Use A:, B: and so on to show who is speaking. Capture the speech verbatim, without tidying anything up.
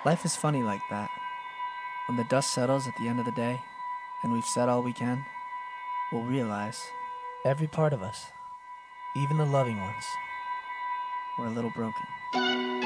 A: Life is funny like that. When the dust settles at the end of the day, and we've said all we can, we'll realize every part of us, even the loving ones, we're a little broken.